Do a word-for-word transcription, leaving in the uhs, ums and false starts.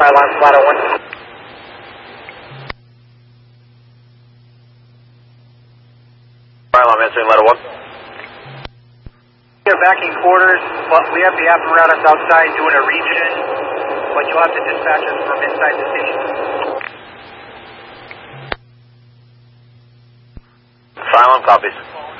Alarm flight oh one. Alarm answering letter one. We are backing quarters, but we have the apparatus outside doing a region, but you'll have to dispatch us from inside the station. Silent copies.